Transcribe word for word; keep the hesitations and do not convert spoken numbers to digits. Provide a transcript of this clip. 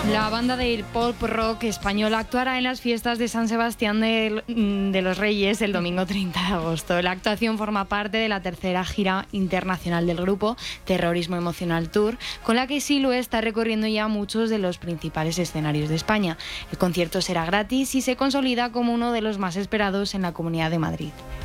La banda del pop rock española actuará en las fiestas de San Sebastián de, de los Reyes el domingo treinta de agosto. La actuación forma parte de la tercera gira internacional del grupo, Terrorismo Emocional Tour, con la que Silué está recorriendo ya muchos de los principales escenarios de España. El concierto será gratis y se consolida como uno de los más esperados en la Comunidad de Madrid.